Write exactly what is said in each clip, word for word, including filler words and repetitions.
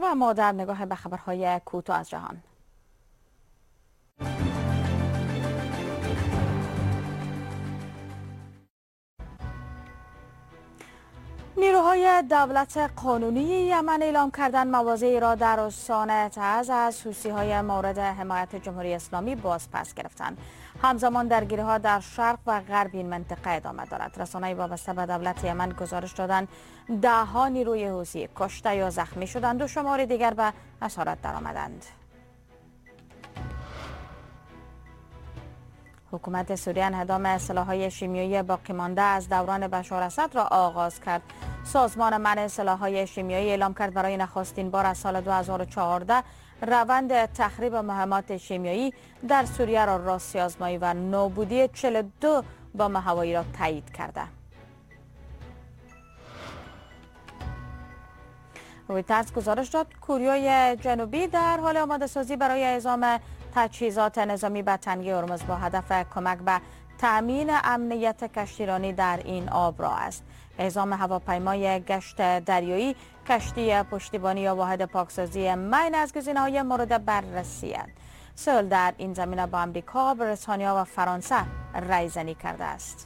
اما در نگاه به خبرهای کوتاه از جهان. نیروهای دولت قانونی یمن اعلام کردن مواضعی را در استان تعز از حوثی‌های مورد حمایت جمهوری اسلامی باز پس گرفتند. همزمان درگیری‌ها در شرق و غرب این منطقه ادامه دارد. رسانه‌های وابسته به دولت یمن گزارش دادند ده‌ها نیروی حوثی کشته یا زخمی شدند و شمار دیگر به اسارت درآمدند. حکومت سوریه انهدام سلاح‌های شیمیایی باقی مانده از دوران بشار اسد را آغاز کرد. سازمان منع سلاح‌های شیمیایی اعلام کرد برای نخستین بار از سال دو هزار و چهارده روند تخریب مهمات شیمیایی در سوریه را راستی آزمایی و نابودی چهل و دو بمب هوایی را تایید کرده. رویترز گزارش داد کوریای جنوبی در حال آماده سازی برای اعزام تجهیزات نظامی به تنگه هرمز با هدف کمک به تأمین امنیت کشتیرانی در این آب را است. اعزام هواپیمای گشت دریایی، کشتی پشتیبانی یا واحد پاکسازی مین از گزینه‌های مورد بررسی است. سئول در این زمینه با آمریکا، بریتانیا و فرانسه رایزنی کرده است.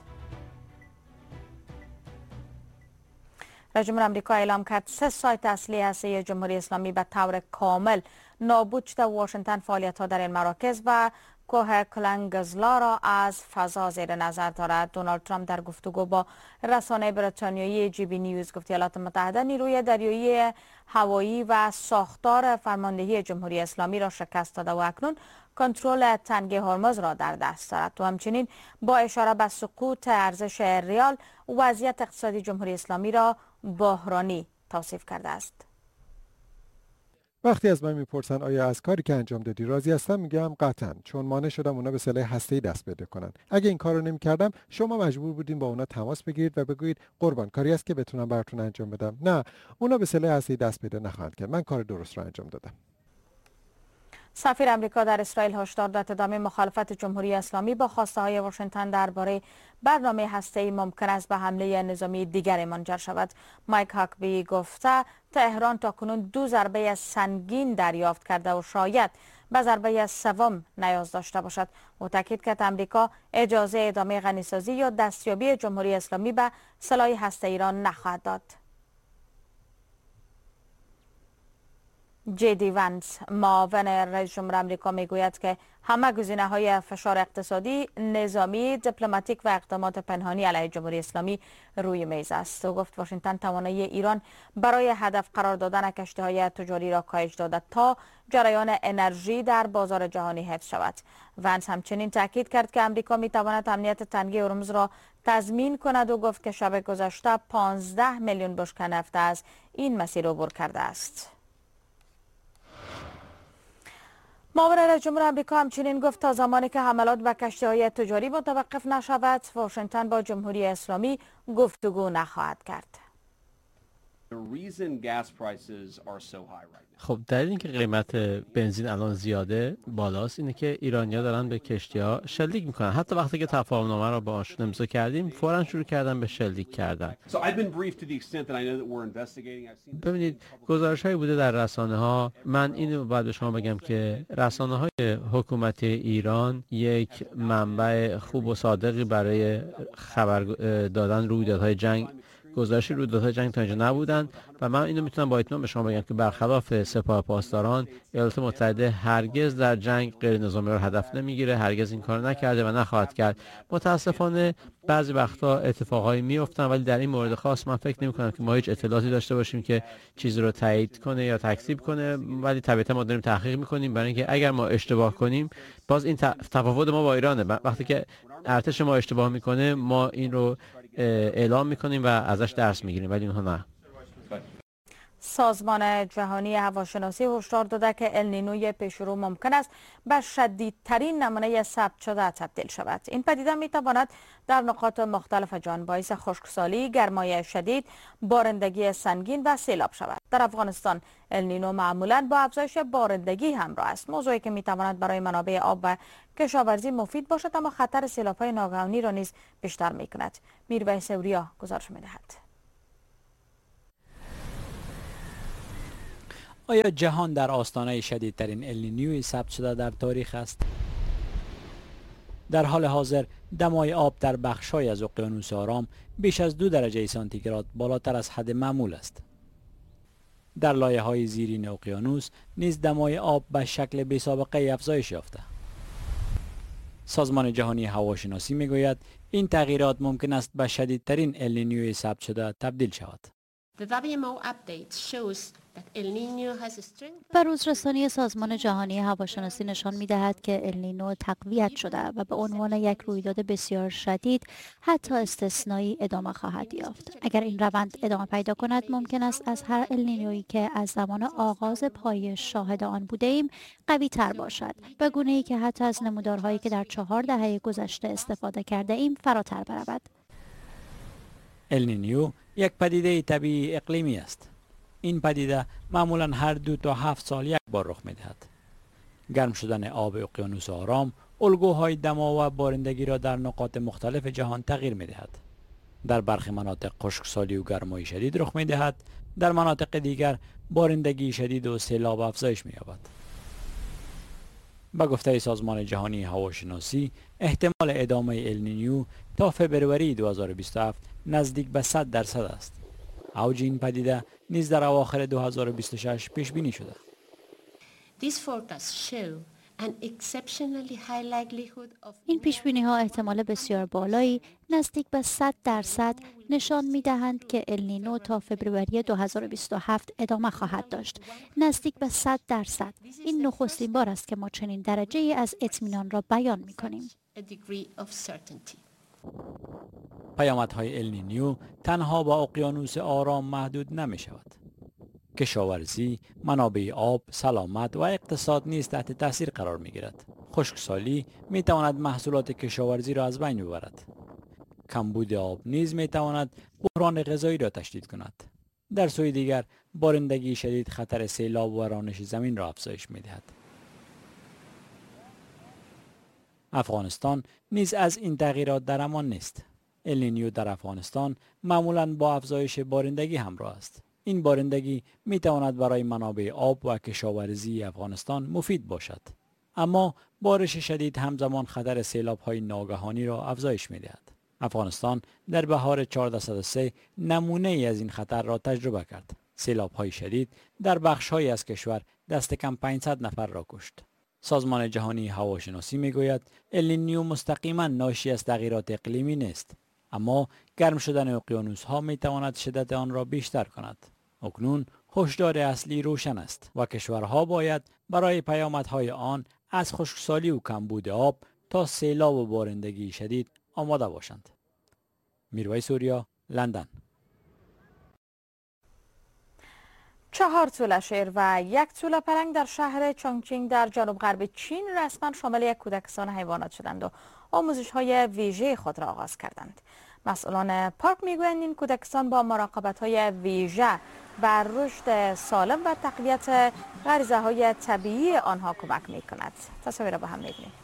رئیس جمهور آمریکا اعلام کرد سه سایت اصلی هسته جمهوری اسلامی به طور کامل نابود شده. واشنگتن فعالیت‌ها در این مراکز و کوه کلنگزلا را از فضا زیر نظر دارد. دونالد ترامپ در گفتگو با رسانه بریتانیایی جی بی نیوز گفت ایالات متحده نیروی دریایی، هوایی و ساختار فرماندهی جمهوری اسلامی را شکست داده و اکنون کنترل تنگه هرمز را در دست دارد و همچنین با اشاره به سقوط ارزش ریال وضعیت اقتصادی جمهوری اسلامی را بحرانی توصیف کرده است. وقتی از من میپرسن آیا از کاری که انجام دادی راضی هستم، میگم قطعاً، چون مانع شدم اونا به سلاح هسته‌ای دست پیدا کنن. اگه این کارو نمی‌کردم شما مجبور بودین با اونا تماس بگیرید و بگویید قربان کاری است که بتونم براتون انجام بدم. نه، اونا به سلاح هسته‌ای دست پیدا نخواهند کرد. من کار درست رو انجام دادم. سفیر آمریکا در اسرائیل هشدار داد ادامه مخالفت جمهوری اسلامی با خواسته‌های واشنگتن درباره برنامه هسته‌ای ممکن است به حمله نظامی دیگری منجر شود. مایک هاکبی گفته تهران تاکنون دو ضربه سنگین دریافت کرده و شاید به ضربه سوم نیاز داشته باشد. او تاکید کرد آمریکا اجازه ادامه غنیسازی یا دستیابی جمهوری اسلامی به سلاح هسته‌ای را نخواهد داد. جی دی ونس معاون رئیس جمهور آمریکا میگوید که همه گزینه‌های فشار اقتصادی، نظامی، دیپلماتیک و اقدامات پنهانی علیه جمهوری اسلامی روی میز است. او گفت واشنگتن توانایی ایران برای هدف قرار دادن کشتی‌های تجاری را کاهش داده تا جریان انرژی در بازار جهانی حفظ شود. ونس همچنین تاکید کرد که آمریکا می‌تواند امنیت تنگه هرمز را تضمین کند و گفت که شب گذشته پانزده میلیون بشکه نفت از این مسیر عبور کرده است. معاون رئیس جمهور آمریکا همچنین گفت تا زمانی که حملات به کشتی‌های تجاری متوقف نشود، واشنگتن با جمهوری اسلامی گفتگو نخواهد کرد. خب دلیل اینکه قیمت بنزین الان زیاده بالاست اینه که ایرانی‌ها دارن به کشتی‌ها شلیک میکنن. حتی وقتی که تفاهم‌نامه رو باهاشون امضا کردیم فوراً شروع کردن به شلیک کردن. ببینید گزارش‌هایی بوده در رسانه‌ها. من اینو باید به شما بگم که رسانه‌های حکومتی ایران یک منبع خوب و صادقی برای خبر دادن رویدادهای جنگ گزارشی رویدادهای جنگ تا اینجا نبودن و من اینو میتونم با اطمینان به شما بگم که برخلاف سپاه پاسداران ایالات متحده هرگز در جنگ غیر نظامی رو هدف نمیگیره، هرگز این کار نکرده و نخواهد کرد. متاسفانه بعضی وقتا اتفاقایی میافتن ولی در این مورد خاص من فکر نمی‌کنم که ما هیچ اطلاعاتی داشته باشیم که چیزی رو تایید کنه یا تکذیب کنه، ولی طبیعتا ما داریم تحقیق می‌کنیم برای اینکه اگر ما اشتباه کنیم باز این تفاوت ما با ایرانه. وقتی که ارتش ما اشتباه میکنه ما این رو اعلام میکنیم و ازش درس میگیریم ولی اونها نه. سازمان جهانی هواشناسی هشدار داده که النینوی پیشرو ممکن است به شدیدترین نمونه ثبت شده تبدیل شود. این پدیده می تواند در نقاط مختلف جهان باعث خشکسالی، گرمای شدید، بارندگی سنگین و سیلاب شود. در افغانستان النینو معمولاً با افزایش بارندگی همراه است، موضوعی که می تواند برای منابع آب و کشاورزی مفید باشد اما خطر سیلاب‌های ناگهانی را نیز بیشتر می کند. میرویس اوریا گزارش می دهد. آیا جهان در آستانه شدیدترین النینیوی ثبت شده در تاریخ است؟ در حال حاضر دمای آب در بخش‌های از اقیانوس آرام بیش از دو درجه سانتیگراد بالاتر از حد معمول است. در لایه‌های زیرین اقیانوس نیز دمای آب به شکل بی‌سابقه افزایش یافته. سازمان جهانی هواشناسی میگوید این تغییرات ممکن است به شدیدترین النینیوی ثبت شده تبدیل شود. بروزرسانی سازمان جهانی هواشناسی نشان می‌دهد که النینو تقویت شده و به عنوان یک رویداد بسیار شدید حتی استثنایی ادامه خواهد یافت. اگر این روند ادامه پیدا کند ممکن است از هر النینویی که از زمان آغاز پایش شاهد آن بوده‌ایم قوی تر باشد، به گونه‌ای که حتی از نمودارهایی که در چهار دهه گذشته استفاده کرده ایم فراتر برود. النینیو یک پدیده طبیعی اقلیمی است. این پدیده معمولا هر دو تا هفت سال یک بار رخ می‌دهد. گرم شدن آب اقیانوس آرام الگوهای دما و بارندگی را در نقاط مختلف جهان تغییر می‌دهد. در برخی مناطق خشکسالی و گرمای شدید رخ می‌دهد، در مناطق دیگر بارندگی شدید و سیلاب افزایش می‌یابد. با گفته سازمان جهانی هواشناسی احتمال ادامه النینیو تا فبروری دو هزار و بیست و هفت نزدیک به صد درصد است. اوج این پدیده نیز در اواخر دو هزار و بیست و شش پیش بینی شده. این پیش بینی ها احتمال بسیار بالایی نزدیک به صد درصد نشان می دهند که النینو تا فبروری دو هزار و بیست و هفت ادامه خواهد داشت. نزدیک به صد درصد. این نخستین بار است که ما چنین درجه ای از اطمینان را بیان می کنیم. پیامدهای النینیو تنها با اقیانوس آرام محدود نمی شود. کشاورزی، منابع آب، سلامت و اقتصاد نیز تحت تاثیر قرار می گیرد. خشکسالی می تواند محصولات کشاورزی را از بین ببرد. کمبود آب نیز می تواند بحران غذایی را تشدید کند. در سوی دیگر بارندگی شدید خطر سیلاب و رانش زمین را افزایش می دهد. افغانستان نیز از این تغییرات در امان نیست. النینیو در افغانستان معمولاً با افزایش بارندگی همراه است. این بارندگی می تواند برای منابع آب و کشاورزی افغانستان مفید باشد. اما بارش شدید همزمان خطر سیلاب‌های ناگهانی را افزایش می دهد. افغانستان در بهار هزار و چهارصد و سه نمونه ای از این خطر را تجربه کرد. سیلاب‌های شدید در بخش‌هایی از کشور دست کم پانصد نفر را کشت. سازمان جهانی هواشناسی می گوید النینیو مستقیما ناشی از تغییرات اقلیمی نیست، اما گرم شدن اقیانوس‌ها می تواند شدت آن را بیشتر کند. اکنون هشدار اصلی روشن است و کشورها باید برای پیامدهای آن از خشکسالی و کمبود آب تا سیلاب و بارندگی شدید آماده باشند. میرویس اوریا، لندن. چهار توله شیر و یک توله پلنگ در شهر چونگچینگ در جنوب غرب چین رسما شامل یک کودکستان حیوانات شدند و آموزش های ویژه خود را آغاز کردند. مسئولان پارک میگویند این کودکستان با مراقبت های ویژه بر رشد سالم و تقویت غریزه های طبیعی آنها کمک می کند. تصاویر با هم می‌بینید.